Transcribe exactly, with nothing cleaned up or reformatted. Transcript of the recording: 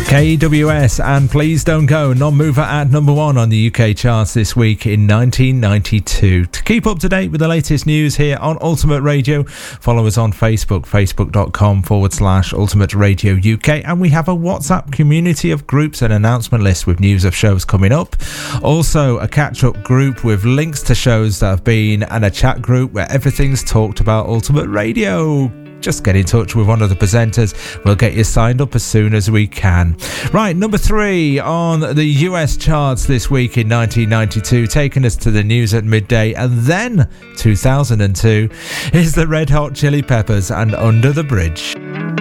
K W S and Please Don't Go, non-mover at number one on the U K charts this week in nineteen ninety-two. To keep up to date with the latest news here on Ultimate Radio, follow us on Facebook, facebook.com forward slash Ultimate Radio UK, and we have a WhatsApp community of groups and announcement list with news of shows coming up. Also, a catch-up group with links to shows that have been, and a chat group where everything's talked about Ultimate Radio. Just get in touch with one of the presenters. We'll get you signed up as soon as we can. Right, number three on the U S charts this week in nineteen ninety-two, taking us to the news at midday, and then two thousand two, is the Red Hot Chili Peppers and Under the Bridge.